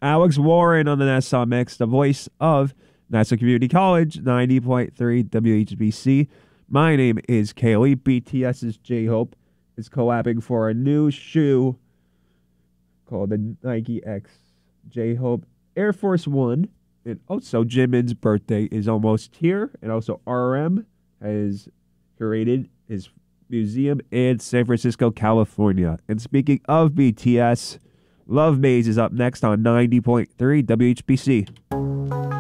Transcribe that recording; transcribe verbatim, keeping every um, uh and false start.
Alex Warren on the Nassau Mix, the voice of Nassau Community College, ninety point three W H B C. My name is Kaylee. BTS's J-Hope is collabing for a new shoe called the Nike X J-Hope Air Force One. And also, Jimin's birthday is almost here. And also, R M has curated his museum in San Francisco, California. And speaking of B T S, Love Maze is up next on ninety point three W H B C.